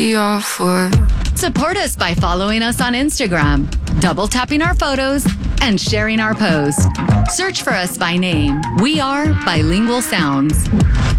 be off work. Support us by following us on Instagram, double tapping our photos, and sharing our post. Search for us by name. We are Bilingual Sounds.